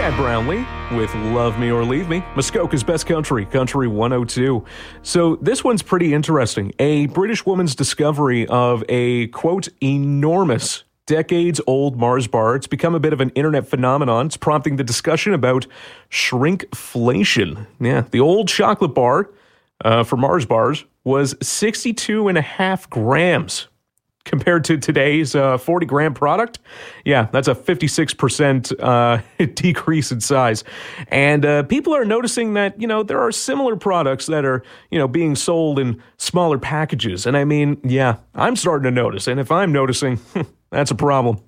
Chad Brownlee with Love Me or Leave Me, Muskoka's Best Country, Country 102. So this one's pretty interesting. A British woman's discovery of a, quote, enormous decades-old Mars bar. It's become a bit of an internet phenomenon. It's prompting the discussion about shrinkflation. Yeah, the old chocolate bar for Mars bars was 62.5 grams. Compared to today's 40-gram product, yeah, that's a 56% decrease in size. And people are noticing that, there are similar products that are, being sold in smaller packages. And I mean, yeah, I'm starting to notice. And if I'm noticing, that's a problem.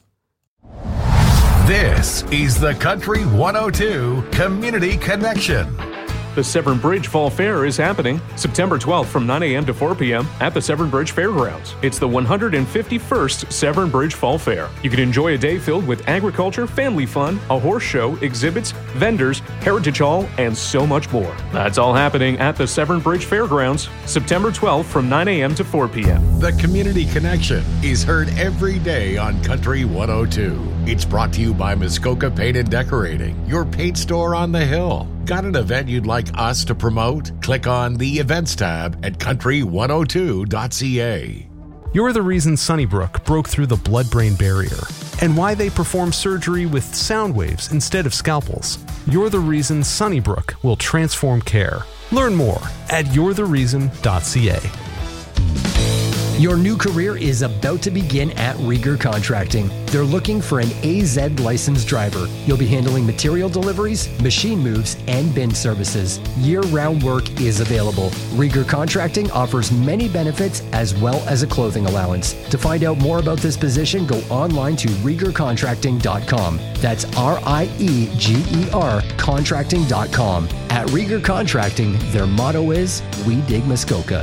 This is the Country 102 Community Connection. The Severn Bridge Fall Fair is happening September 12th from 9 a.m. to 4 p.m. at the Severn Bridge Fairgrounds. It's the 151st Severn Bridge Fall Fair. You can enjoy a day filled with agriculture, family fun, a horse show, exhibits, vendors, heritage hall, and so much more. That's all happening at the Severn Bridge Fairgrounds, September 12th from 9 a.m. to 4 p.m. The Community Connection is heard every day on Country 102. It's brought to you by Muskoka Paint and Decorating, your paint store on the hill. Got an event you'd like us to promote? Click on the Events tab at country102.ca. You're the reason Sunnybrook broke through the blood-brain barrier and why they perform surgery with sound waves instead of scalpels. You're the reason Sunnybrook will transform care. Learn more at you'rethereason.ca. Your new career is about to begin at Rieger Contracting. They're looking for an AZ licensed driver. You'll be handling material deliveries, machine moves, and bin services. Year-round work is available. Rieger Contracting offers many benefits as well as a clothing allowance. To find out more about this position, go online to RiegerContracting.com. That's RIEGER contracting.com. At Rieger Contracting, their motto is, "We dig Muskoka."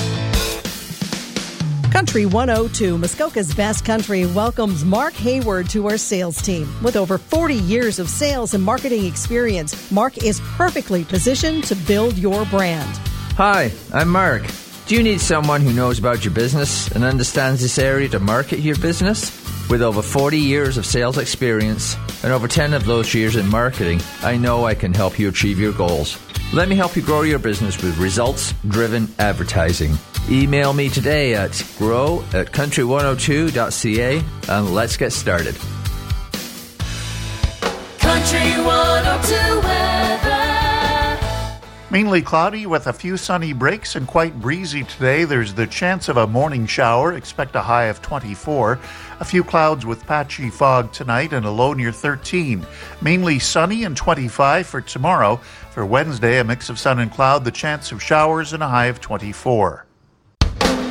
Country 102, Muskoka's Best Country, welcomes Mark Hayward to our sales team. With over 40 years of sales and marketing experience, Mark is perfectly positioned to build your brand. Hi, I'm Mark. Do you need someone who knows about your business and understands this area to market your business? With over 40 years of sales experience and over 10 of those years in marketing, I know I can help you achieve your goals. Let me help you grow your business with results-driven advertising. Email me today at grow@country102.ca and let's get started. Country 102 weather. Mainly cloudy with a few sunny breaks and quite breezy today. There's the chance of a morning shower. Expect a high of 24. A few clouds with patchy fog tonight and a low near 13. Mainly sunny and 25 for tomorrow. For Wednesday, a mix of sun and cloud, the chance of showers and a high of 24.